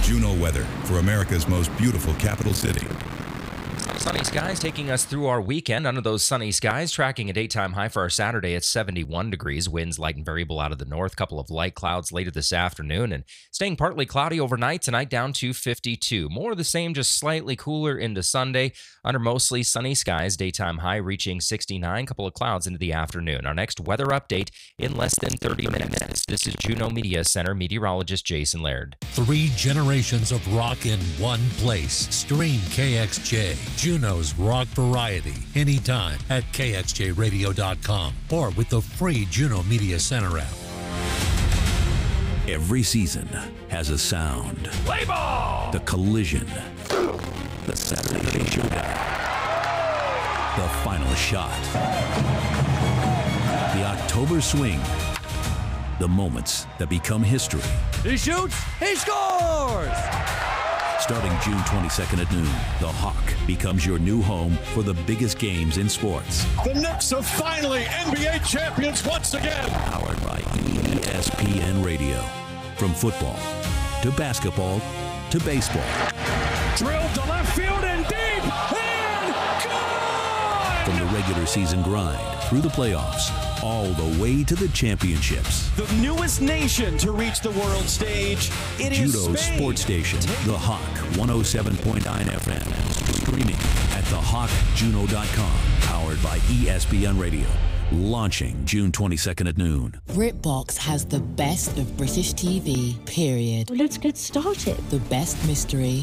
Juno weather for America's most beautiful capital city. Sunny skies taking us through our weekend. Under those sunny skies, tracking a daytime high for our Saturday at 71 degrees. Winds light and variable out of the north. Couple of light clouds later this afternoon, and staying partly cloudy overnight. Tonight down to 52. More of the same, just slightly cooler into Sunday. Under mostly sunny skies, daytime high reaching 69. Couple of clouds into the afternoon. Our next weather update in less than 30 minutes. This is Juneau Media Center meteorologist Jason Laird. 3 generations of rock in one place. Stream KXJ, Juneau's rock variety, anytime at kxjradio.com or with the free Juneau Media Center app. Every season has a sound. Play ball! The collision. The Saturday showdown. The final shot. The October swing. The moments that become history. He shoots, he scores! Starting June 22nd at noon, the Hawk becomes your new home for the biggest games in sports. The Knicks are finally NBA champions once again. Powered by ESPN Radio. From football to basketball to baseball. Drilled to left field and deep and gone! From the regular season grind through the playoffs, all the way to the championships. The newest nation to reach the world stage. It is Juneau's Spain. sports station, The Hawk, 107.9 FM. Streaming at thehawkjuno.com. Powered by ESPN Radio. Launching June 22nd at noon. BritBox has the best of British TV, period. Well, let's get started. The best mystery,